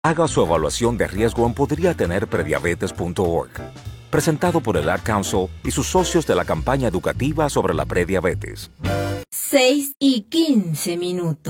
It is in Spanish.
Haga su evaluación de riesgo en podriatenerprediabetes.org. Presentado por el Ad Council y sus socios de la campaña educativa sobre la prediabetes. 6:15.